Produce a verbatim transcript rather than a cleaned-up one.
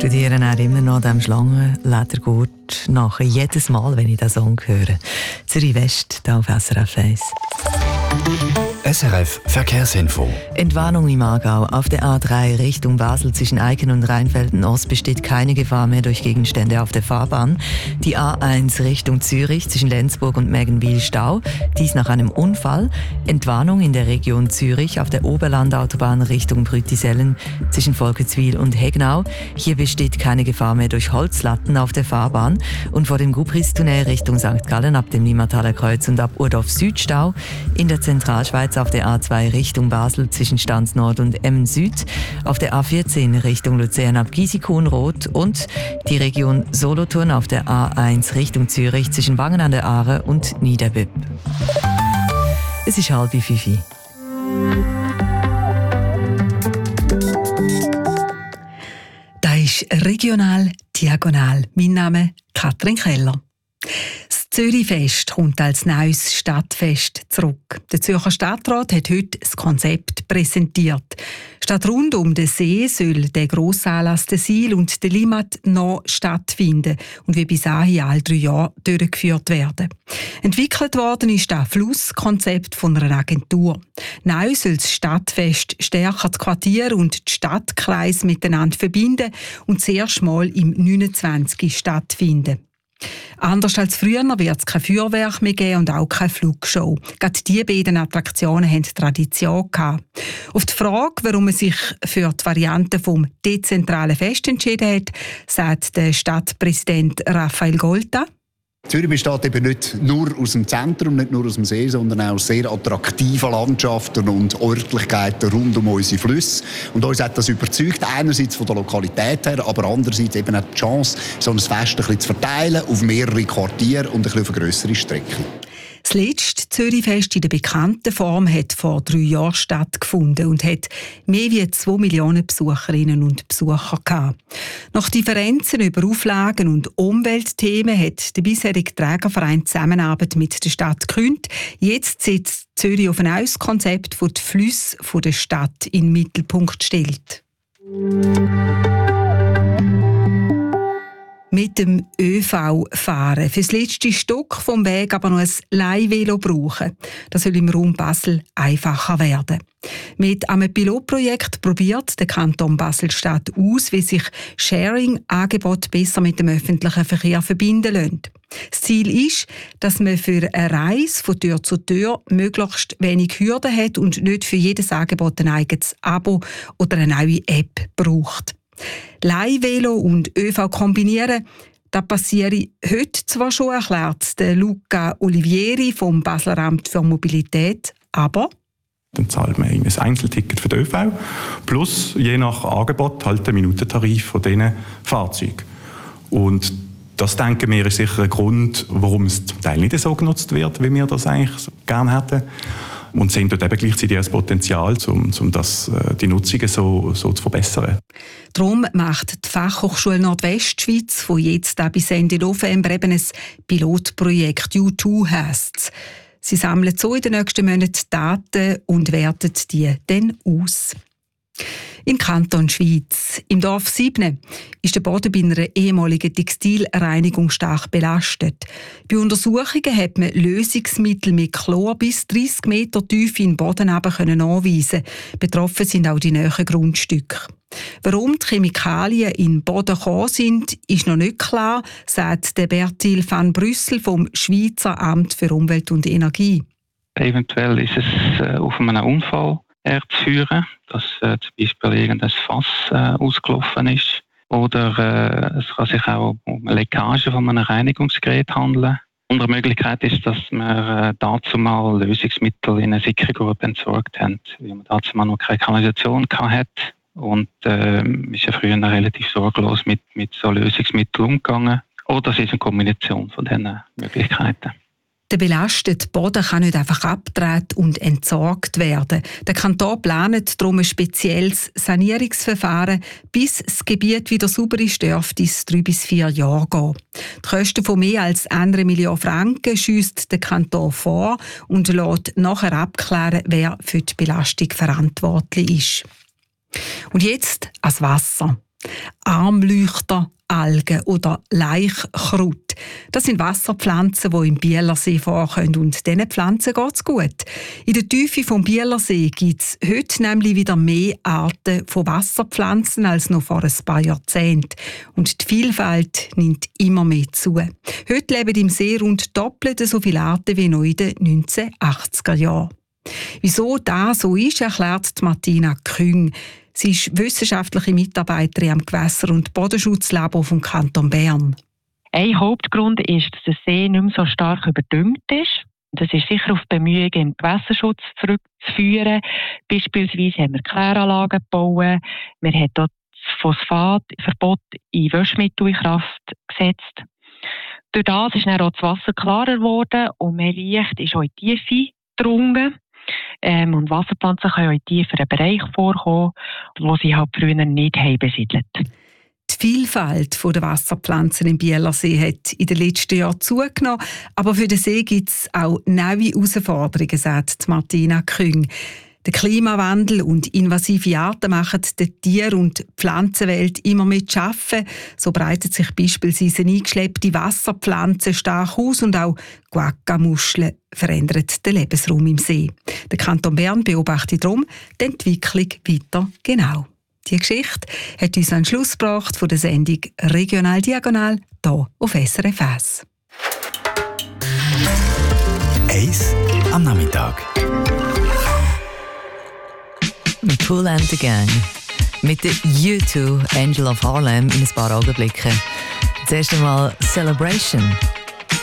studiere auch immer noch dem Schlangenledergurt nach. Jedes Mal, wenn ich diesen Song höre. Zürich West, hier auf S R F eins. S R F Verkehrsinfo. Entwarnung im Aargau. Auf der A drei Richtung Basel zwischen Eiken und Rheinfelden-Ost besteht keine Gefahr mehr durch Gegenstände auf der Fahrbahn. Die A eins Richtung Zürich zwischen Lenzburg und Mägenwil Stau. Dies nach einem Unfall. Entwarnung in der Region Zürich auf der Oberlandautobahn Richtung Brütisellen zwischen Volkenswil und Hegnau. Hier besteht keine Gefahr mehr durch Holzlatten auf der Fahrbahn. Und vor dem Gubristunnel Richtung Sankt Gallen ab dem Limmataler Kreuz und ab Urdorf Süd Stau. In der Zentralschweiz auf der A zwei Richtung Basel zwischen Stanz Nord und Emmen Süd, auf der A vierzehn Richtung Luzern ab Giesikow-Rot und die Region Solothurn auf der A eins Richtung Zürich zwischen Wangen an der Aare und Niederbüpp. Es ist halb fünf. Das ist regional diagonal. Mein Name Katrin Keller. Das Zürichfest kommt als neues Stadtfest zurück. Der Zürcher Stadtrat hat heute das Konzept präsentiert. Statt rund um den See soll der Grossanlass der Sil und der Limmat noch stattfinden und wie bis dahin alle drei Jahre durchgeführt werden. Entwickelt worden ist das Flusskonzept von einer Agentur. Neu soll das Stadtfest stärker die Quartiere und die Stadtkreise miteinander verbinden und zuerst mal im neunundzwanzig stattfinden. Anders als früher wird es kein Feuerwerk mehr geben und auch keine Flugshow. Gerade diese beiden Attraktionen haben Tradition gehabt. Auf die Frage, warum man sich für die Variante vom dezentralen Fest entschieden hat, sagt der Stadtpräsident Raphael Golta. Zürich besteht eben nicht nur aus dem Zentrum, nicht nur aus dem See, sondern auch aus sehr attraktiven Landschaften und Örtlichkeiten rund um unsere Flüsse. Und uns hat das überzeugt, einerseits von der Lokalität her, aber andererseits eben auch die Chance, so ein Fest ein bisschen zu verteilen auf mehrere Quartiere und ein bisschen auf eine grössere Strecke. Das letzte Zürichfest in der bekannten Form hat vor drei Jahren stattgefunden und hat mehr als zwei Millionen Besucherinnen und Besucher gehabt. Nach Differenzen über Auflagen und Umweltthemen hat der bisherige Trägerverein Zusammenarbeit mit der Stadt gekündigt. Jetzt setzt Zürich auf ein neues Konzept, das die Flüsse der Stadt in den Mittelpunkt stellt. Mit dem ÖV fahren. Für das letzte Stück vom Weg aber noch ein Leihvelo brauchen. Das soll im Raum Basel einfacher werden. Mit einem Pilotprojekt probiert der Kanton Basel-Stadt aus, wie sich Sharing-Angebote besser mit dem öffentlichen Verkehr verbinden lassen. Das Ziel ist, dass man für eine Reise von Tür zu Tür möglichst wenig Hürden hat und nicht für jedes Angebot ein eigenes Abo oder eine neue App braucht. Leihvelo und ÖV kombinieren, das passiere heute zwar schon, erklärt der Luca Olivieri vom Basler Amt für Mobilität, aber dann zahlt man ein Einzelticket für den ÖV plus je nach Angebot halt den Minutentarif von diesen Fahrzeugen. Und das, denken wir, ist sicher ein Grund, warum es zum Teil nicht so genutzt wird, wie wir das eigentlich gerne hätten. Und sehen dort eben gleichzeitig das Potenzial, um, um das, die Nutzungen so, so zu verbessern. Darum macht die Fachhochschule Nordwestschweiz von jetzt bis Ende November eben ein Pilotprojekt U zwei heisst es. Sie sammeln so in den nächsten Monaten Daten und werten die dann aus. Im Kanton Schwyz, im Dorf Siebne, ist der Boden bei einer ehemaligen Textilreinigung stark belastet. Bei Untersuchungen hat man Lösungsmittel mit Chlor bis dreißig Meter tief in den Boden anweisen. Betroffen sind auch die näheren Grundstücke. Warum die Chemikalien in den Boden gekommen sind, ist noch nicht klar, sagt der Bertil van Brüssel vom Schweizer Amt für Umwelt und Energie. Eventuell ist es äh, auf einem Unfall zu führen, dass äh, zum Beispiel irgendein Fass äh, ausgelaufen ist. Oder äh, es kann sich auch um eine Leckage von einem Reinigungsgerät handeln. Andere Möglichkeit ist, dass wir äh, dazu mal Lösungsmittel in eine Sicherungsgrube entsorgt haben, weil man dazu mal noch keine Kanalisation hatte. Und äh, ist ja früher relativ sorglos mit, mit so Lösungsmitteln umgegangen. Oder es ist eine Kombination von diesen Möglichkeiten. Der belastete Boden kann nicht einfach abgetragen und entsorgt werden. Der Kanton plant darum ein spezielles Sanierungsverfahren. Bis das Gebiet wieder sauber ist, dürfte es drei bis vier Jahre gehen. Die Kosten von mehr als einer Million Franken schiesst der Kanton vor und lässt nachher abklären, wer für die Belastung verantwortlich ist. Und jetzt ans Wasser. Armleuchter, Algen oder Laichkraut. Das sind Wasserpflanzen, die im Bielersee vorkommen, und diesen Pflanzen geht es gut. In der Tiefe vom Bielersee gibt es heute nämlich wieder mehr Arten von Wasserpflanzen als noch vor ein paar Jahrzehnten. Und die Vielfalt nimmt immer mehr zu. Heute leben im See rund doppelt so viele Arten wie noch in den neunzehnhundertachtziger Jahren. Wieso das so ist, erklärt Martina Küng. Sie ist wissenschaftliche Mitarbeiterin am Gewässer- und Bodenschutzlabor vom Kanton Bern. Ein Hauptgrund ist, dass der See nicht mehr so stark überdüngt ist. Das ist sicher auf Bemühungen im Gewässerschutz zurückzuführen. Beispielsweise haben wir Kläranlagen gebaut. Wir haben dort das Phosphatverbot in Waschmittel in Kraft gesetzt. Durch das ist dann auch das Wasser klarer geworden und mehr Licht ist auch in die Tiefe gedrungen. Ähm, und Wasserpflanzen können auch in tieferen Bereichen vorkommen, wo sie halt früher nicht haben besiedelt. Die Vielfalt der Wasserpflanzen im Bielersee hat in den letzten Jahren zugenommen, aber für den See gibt es auch neue Herausforderungen, sagt Martina Küng. Der Klimawandel und invasive Arten machen der Tier- und Pflanzenwelt immer mehr zu schaffen. So breitet sich beispielsweise eine eingeschleppte Wasserpflanze stark aus und auch Guacca-Muscheln verändern den Lebensraum im See. Der Kanton Bern beobachtet darum die Entwicklung weiter genau. Die Geschichte hat uns an den Schluss gebracht von der Sendung «Regional Diagonal» hier auf S R F eins. Eis am Nachmittag. Cool and the Gang. Mit der U zwei Angel of Harlem in ein paar Augenblicken. Zuerst einmal Celebration.